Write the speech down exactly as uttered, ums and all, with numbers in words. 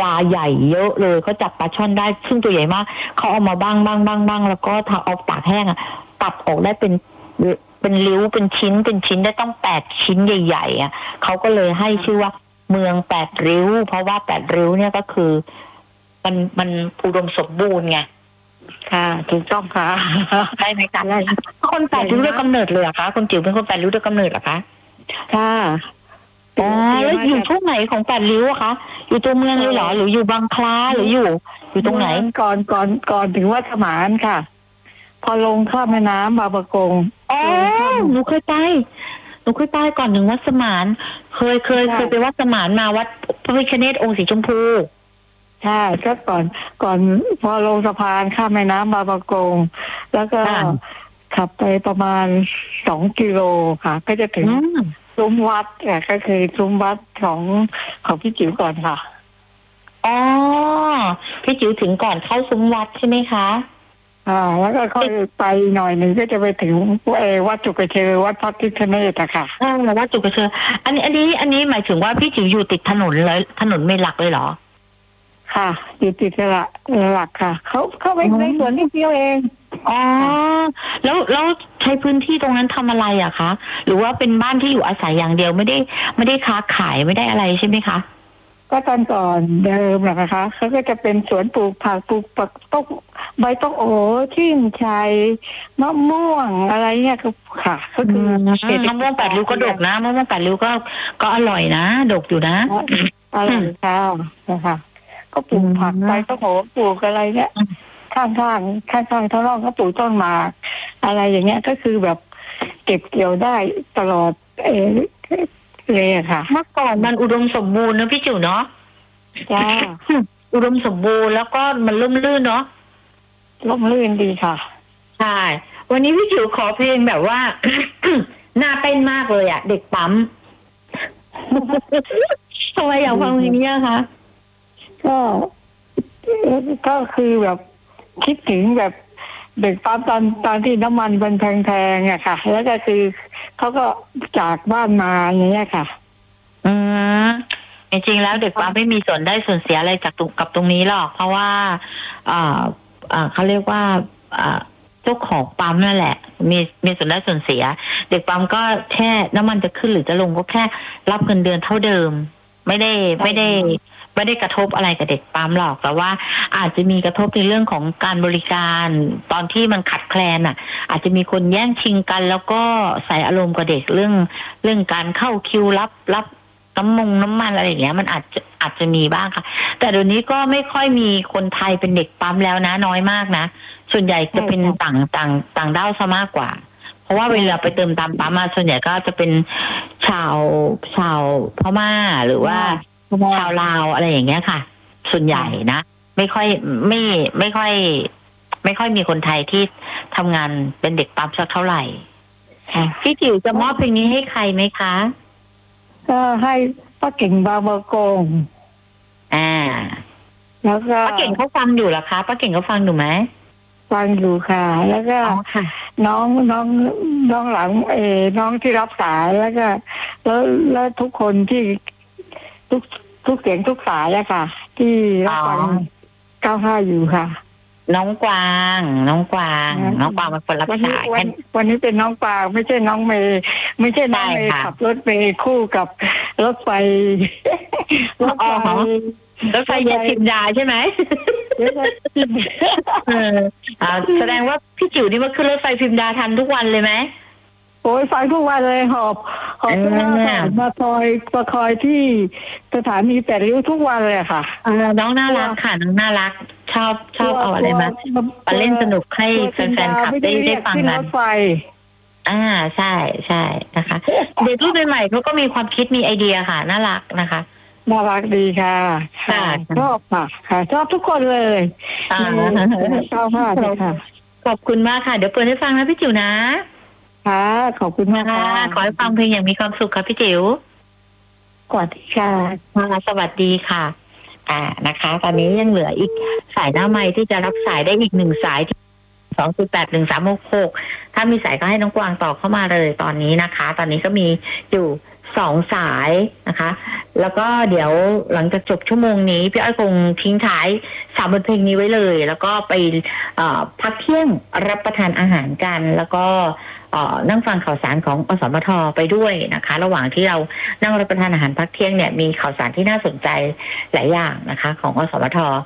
ลาใหญ่เยอะเลยเขาจับปลาช่อนได้ซึ่งตัวใหญ่มากเขาเอามาบ้างบ้างบ้างบ้างแล้วก็ถ้าเอาตากแห้งอ่ะตัดออกได้เป็นเป็นริ้วเป็นชิ้นเป็นชิ้นได้ต้องแปดชิ้นใหญ่ๆอ่ะเขาก็เลยให้ชื่อว่าเมืองแปดริ้วเพราะว่าแปดริ้วเนี่ยก็คือมันมันอุดมสมบูรณ์ไงค่ะถูกต้องค่ะได้ไหมคะคนแปดริ้วด้วยกำเนิดเลยเหรอคะคนจิ๋วเป็นคนแปดริ้วด้วยกำเนิดเหรอคะค่ะอ๋อแล้วอยู่ช่วงไหนของแปดริ้วอะคะอยู่ตัวเมืองเลยเหรอหรืออยู่บางคล้าหรืออยู่อยู่ตรงไหนก่อนก่อนก่อนถึงวัดสมานค่ะพอลงข้ามแม่น้ำบางปะกงอ๋อหนูเคยไปหนูเคยไปก่อนถึงวัดสมานเคยเคยเคยไปวัดสมานมาวัดพระพิฆเนศองค์สีชมพูใช่ก็ก่อนก่อนพอลงสะพานข้ามแม่น้ำบางปะกงแล้วก็ขับไปประมาณสองกิโลค่ะก็จะถึงซุ้มวัดอ่ะก็คือซุ้มวัดของของพี่จิ๋วก่อนค่ะอ๋อพี่จิ๋วถึงก่อนเข้าซุ้มวัดใช่ไหมคะอ่าแล้วก็ค่อยไปหน่อยหนึ่งก็จะไปถึงเอวัดจุกเชอวัดพระพิฆเนศอะค่ะอ่าวัดจุกเชออันนี้อันนี้อันนี้หมายถึงว่าพี่จิ๋วอยู่ติดถนนเลยถนนเมนหลักเลยเหรอค่ะอยู่ติดละหลักค่ะเขาเข้าไปในสวนนิดเดียวเองอ๋อแล้วแล้วใช้พื้นที่ตรงนั้นทำอะไรอะคะหรือว่าเป็นบ้านที่อยู่อาศัยอย่างเดียวไม่ได้ไม่ได้ค้าขายไม่ได้อะไรใช่ไหมคะก็ตอนก่อนเดิมนะคะเขาก็จะเป็นสวนปลูกผักปลูกปักต้นใบต้นโอชื่นชัยมะม่วงอะไรเนี่ยก็ค่ะก็คือมะม่วงแปดริ้วก็ดกนะมะม่วงแปดริ้วก็ก็อร่อยนะดกอยู่นะอร่อยค่ะนะคะก็ปลูกผักใบต้นโอปลูกอะไรเนี่ยข้างข้างข้างข้างท้องร่องก็ปลูกต้นหมากอะไรอย่างเงี้ยก็คือแบบเก็บเกี่ยวได้ตลอดเออเลยอะค่ะเมื่อก่อนมันอุดมสมบูรณ์นะพี่จิ๋วเนาะจ้าอุดมสมบูรณ์แล้วก็มันร่มรื่นเนาะร่มรื่นดีค่ะใช่วันนี้พี่จิ๋วขอเพลงแบบว่า น่าเต้นมากเลยอะเด็กปั๊มทำไมอยากฟังเพลงนี้คะก็ก็คือแบบคิดถึงแบบเด็กปั๊มตอนตอนที่น้ำมันมันแพงๆอะค่ะแล้วก็คือเขาก็จากบ้านมาอย่างเงี้ยค่ะอืมจริงๆแล้วเด็กปั๊มไม่มีส่วนได้ส่วนเสียอะไรจากตรงกับตรงนี้หรอกเพราะว่าอ่าอ่าเขาเรียกว่าอ่าเจ้าของปั๊มนั่นแหละมีมีส่วนได้ส่วนเสียเด็กปั๊มก็แค่น้ำมันจะขึ้นหรือจะลงก็แค่รับเงินเดือนเท่าเดิมไม่ได้ไม่ได้ไม่ได้กระทบอะไรกับเด็กปั๊มหรอกแต่ว่าอาจจะมีกระทบในเรื่องของการบริการตอนที่มันขัดแคลนอ่ะอาจจะมีคนแย่งชิงกันแล้วก็ใส่อารมณ์กับเด็กเรื่องเรื่องการเข้าคิวรับรับน้ำมงน้ำมันอะไรอย่างเงี้ยมันอาจจะอาจจะมีบ้างค่ะแต่เดี๋ยวนี้ก็ไม่ค่อยมีคนไทยเป็นเด็กปั๊มแล้วนะน้อยมากนะส่วนใหญ่จะเป็นต่างต่างต่างด้าวซะมากกว่าเพราะว่าเวลาไปเติมตามปั๊มมาส่วนใหญ่ก็จะเป็นชาวชาวพม่าหรือว่าชาวลาวอะไรอย่างเงี้ยค่ะส่วนใหญ่นะไม่ค่อยไม่ไม่ค่อยไม่ค่อยมีคนไทยที่ทำงานเป็นเด็กปั๊มสักเท่าไหร่พี่จิ๋วจะมอบเพลงนี้ให้ใครไหมคะก็ให้ป้าเก่งบางประกงอ่าแล้วก็ป้าเก่งเขาฟังอยู่เหรอคะป้าเก่งเขาฟังอยู่ไหมฟังอยู่ค่ะแล้วก็น้องน้องน้องหลังเอน้องที่รับสายแล้วก็แล้วแล้วทุกคนที่ทุกทุกเสียงทุกสายอะค่ะที่รับฟังเก้าห้าอยู่ค่ะน้องกวางน้องกวางน้องกวางเป็นคนรับสายวันวันนี้เป็นน้องกวางไม่ใช่น้องเมย์ไม่ใช่น้องเมย์ขับรถเมย์คู่กับรถไฟรถไฟรถไฟยาทิมดาใช่ไหมเออแสดงว่าพี่จิ๋วนี่มาขึ้นรถไฟพิมดาทันทุกวันเลยไหมโอ้ยฟังทุกวันเลยหอบหอบมาคอยมาคอยที่สถานีแปดริ้วทุกวันเลยค่ะน้องน่ารักค่ะน้องน่ารักชอบชอบเอาอะไรมามาเล่นสนุกให้แฟนๆขับได้ได้ฟังกันอ่าใช่ใช่นะคะเด็กรุ่นใหม่เขาก็มีความคิดมีไอเดียค่ะน่ารักนะคะน่ารักดีค่ะค่ะชอบค่ะค่ะชอบทุกคนเลยชอบมากเลยค่ะขอบคุณมากค่ะเดี๋ยวเปิดให้ฟังนะพี่จิ๋วนะค่ะขอบคุณมากค่ะขอให้ฟังเพลงอย่างมีความสุขค่ะพี่จิ๋วสวัสดีค่ะสวัสดีค่ะอ่านะคะตอนนี้ยังเหลืออีกสายหน้าไมค์ที่จะรับสายได้อีกหนึ่งสายสองจุดแปดหนึ่งสามหกหกถ้ามีสายก็ให้น้องกวางต่อเข้ามาเลยตอนนี้นะคะตอนนี้ก็มีอยู่สองสายนะคะแล้วก็เดี๋ยวหลังจากจบชั่วโมงนี้พี่อ้อยคงทิ้งท้ายสามบทเพลงนี้ไว้เลยแล้วก็ไปพักเที่ยงรับประทานอาหารกันแล้วก็นั่งฟังข่าวสารของอสมทไปด้วยนะคะระหว่างที่เรานั่งรับประทานอาหารพักเที่ยงเนี่ยมีข่าวสารที่น่าสนใจหลายอย่างนะคะของอสมท